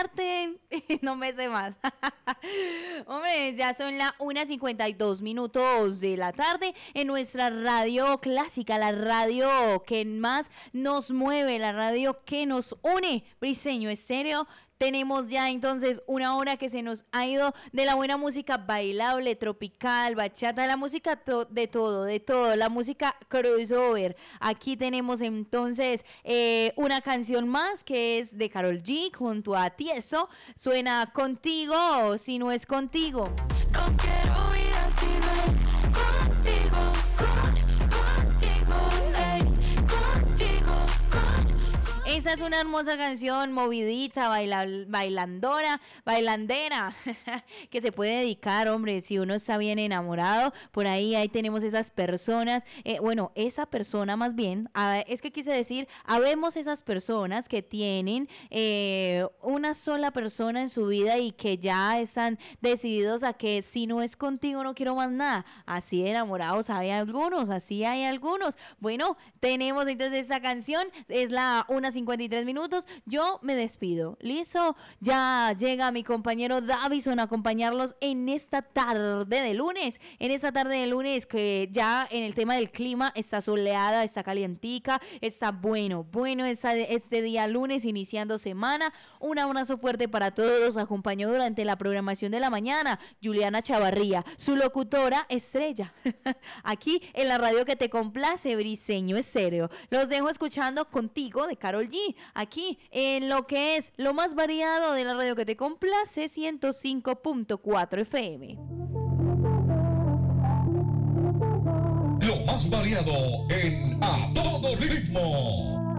arte, no me sé más. Hombre, ya son las 1:52 de la tarde en nuestra radio clásica, la radio que más nos mueve, la radio que nos une, Briseño Estéreo. Tenemos ya entonces una hora que se nos ha ido de la buena música bailable, tropical, bachata, la música de todo, la música crossover. Aquí tenemos entonces una canción más que es de Karol G junto a Tiesto. Suena Contigo, si no es contigo. No quiero vida si no es contigo, contigo, ey, contigo. Esa es una hermosa canción, movidita, bailandera, que se puede dedicar, hombre, si uno está bien enamorado. Por ahí tenemos esas personas, esa persona más bien, es que quise decir, habemos esas personas que tienen una sola persona en su vida y que ya están decididos a que si no es contigo no quiero más nada. Así de enamorados hay algunos, así hay algunos. Bueno, tenemos entonces esta canción, es la 1:53. Yo me despido. ¿Listo? Ya llega mi compañero Davison a acompañarlos en esta tarde de lunes. En esta tarde de lunes que ya en el tema del clima está soleada, está calientica, está bueno este día lunes iniciando semana. Un abrazo fuerte para todos. Los acompañó durante la programación de la mañana Juliana Chavarría, su locutora estrella. Aquí en la radio que te complace, Briseño Estéreo. Los dejo escuchando Contigo de Karol G. Aquí en lo que es lo más variado de la radio que te complace, 105.4 FM. Lo más variado en A Todo Ritmo.